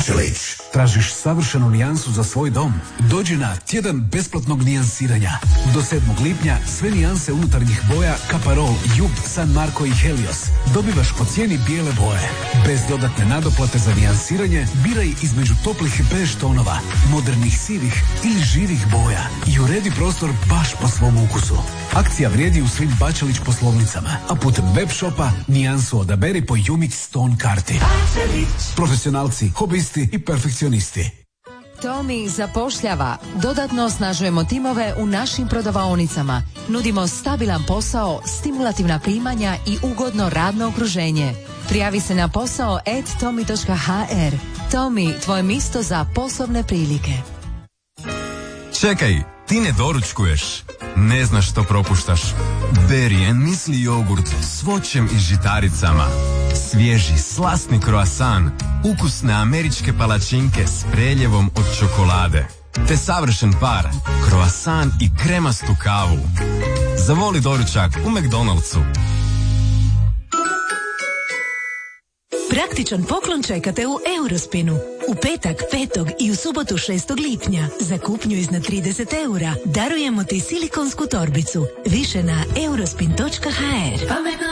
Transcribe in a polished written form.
Bačelić. Tražiš savršenu nijansu za svoj dom? Dođi na tjedan besplatnog nijansiranja. Do 7. lipnja sve nijanse unutarnjih boja Caparol, Jub, San Marco i Helios dobivaš po cijeni bijele boje. Bez dodatne nadoplate za nijansiranje biraj između toplih bež tonova, modernih sivih ili živih boja i uredi prostor baš po svom ukusu. Akcija vrijedi u svim Bačelić poslovnicama, a putem web shopa nijansu odaberi po Umix Stone karti. Profesionalci, hobisti i perfekcionisti. Tomi zapošljava. Dodatno osnažujemo timove u našim prodavaonicama. Nudimo stabilan posao, stimulativna primanja i ugodno radno okruženje. Prijavi se na posao @tomi.hr. Tomi, tvoje mjesto za poslovne prilike. Čekaj, ti ne doručkuješ. Ne znaš što propuštaš. Berry and Misli jogurt s voćem i žitaricama. Svježi, slasni kroasan, ukusne američke palačinke s preljevom od čokolade. Te savršen par, kroasan i kremastu kavu. Zavoli doručak u McDonald'su. Praktičan poklon čekate u Eurospinu. U petak 5. i u subotu 6. lipnja za kupnju iznad 30 € darujemo ti silikonsku torbicu. Više na eurospin.hr.